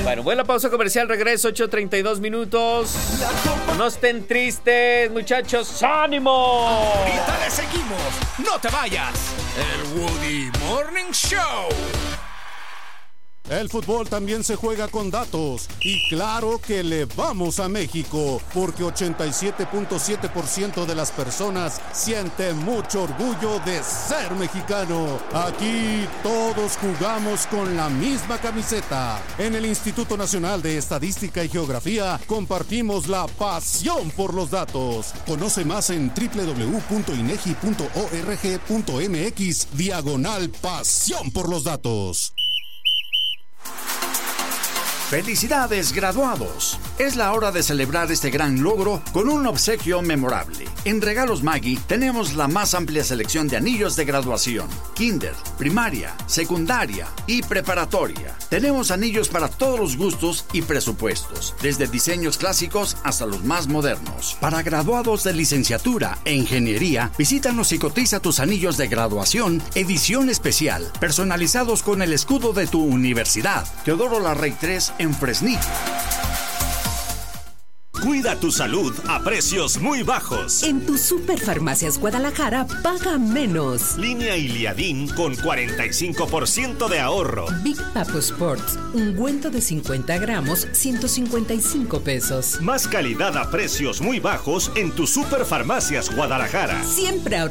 Bueno, buena pausa comercial, regreso, 8:32 minutos. No estén tristes, muchachos, ¡ánimo! Y dale, seguimos, no te vayas. El Woody Morning Show. El fútbol también se juega con datos y claro que le vamos a México porque 87.7% de las personas siente mucho orgullo de ser mexicano. Aquí todos jugamos con la misma camiseta. En el Instituto Nacional de Estadística y Geografía compartimos la pasión por los datos. Conoce más en www.inegi.org.mx/pasión por los datos. ¡Felicidades, graduados! Es la hora de celebrar este gran logro con un obsequio memorable. En Regalos Maggi tenemos la más amplia selección de anillos de graduación, kinder, primaria, secundaria y preparatoria. Tenemos anillos para todos los gustos y presupuestos, desde diseños clásicos hasta los más modernos. Para graduados de licenciatura e ingeniería, visítanos y cotiza tus anillos de graduación, edición especial, personalizados con el escudo de tu universidad. Teodoro Larrey 3 en Fresnillo. Cuida tu salud a precios muy bajos. En tu Superfarmacias Guadalajara, paga menos. Línea Iliadin con 45% de ahorro. Big Papo Sports, ungüento de 50 gramos, 155 pesos. Más calidad a precios muy bajos en tu Superfarmacias Guadalajara. Siempre ahorra.